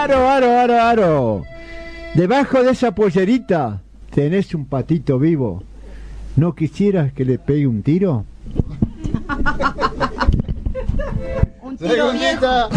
Aro. Debajo de esa pollerita tenés un patito vivo. ¿No quisieras que le pegue un tiro? Un tiro viejo.